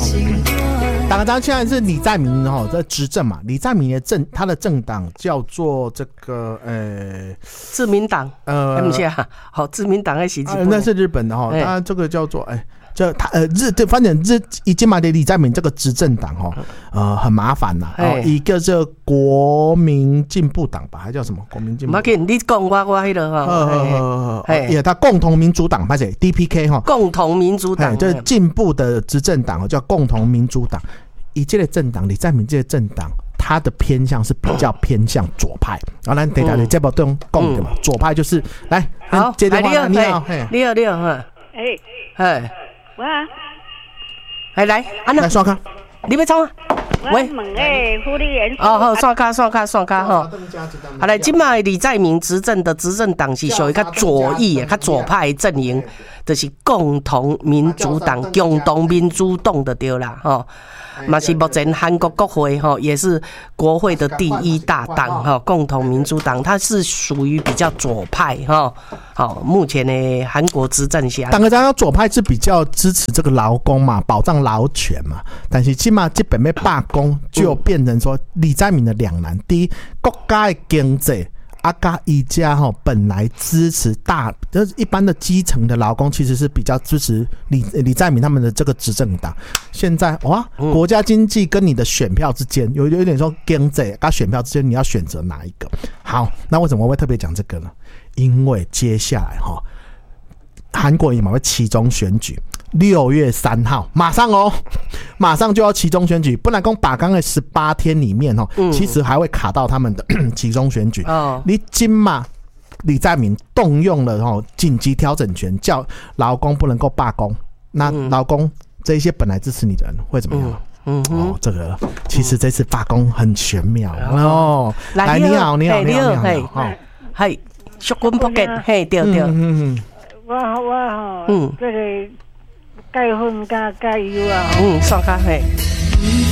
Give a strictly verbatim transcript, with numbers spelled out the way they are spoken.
党章现在是李在明哈在执政嘛，李在明的政他的政党叫做这个呃自民党，呃，不是啊，好，自民党还是日本、 啊，那是日本的哈，他这个叫做哎。这他呃日对，反正日已经买的李在明这个执政党哈，呃很麻烦呐。哦，一个是国民进步党吧，还叫什么国民进步？ 没给你讲我我迄个哈， 呃呃，也他共同民主党，拍谁 D P K 哈？ 共同民主党， 就是进步的执政党，叫共同民主党。以这个政党，李在明这个政党，他的偏向是比较偏向左派。然后咱等下你这包都讲的嘛，左派就是来， 好， 接电话， 你好，你好，你好，哈， 哎， 哎。 哇！ 来来，安娜， 来刷卡， 你要创啊？ 喂，问诶，护理员。 哦好，刷卡刷卡刷卡哈。好来，今麦李在明执政的执政党是属于较左翼、较左派阵营，就是共同民主党、共同民主党的对啦，吼。嘛是目前韩国国会哈也是国会的第一大党哈，共同民主党，它是属于比较左派哈。好，目前的韩国执政下， 党个咱左派是比较支持这个劳工嘛，保障劳权嘛，但是起码这本被罢工，就变成说李在明的两难：第一，国家的经济。阿嘎一家哈本来支持大，就是一般的基层的劳工，其实是比较支持李李在明他们的这个执政党。现在哇，国家经济跟你的选票之间有有一点说经济跟选票之间，你要选择哪一个？好，那为什么我会特别讲这个呢？因为接下来哈，韩国也马上期中选举。六月三号，马上哦，马上就要期中选举。不然讲把刚的十八天里面哦，嗯、其实还会卡到他们的期中选举。哦，你今嘛李在明动用了哦紧急调整权，叫劳工不能够罢工。那劳工这一些本来支持你的人会怎么样？嗯嗯、哦，这个其实这次罢工很玄妙哦。来，你好，你好，你好，你好，好， 嘿，小棍扑街，嘿，对对。 嗯嗯，我我吼，嗯，这个。钙粉加钙油啊！ 嗯，刷卡嘿。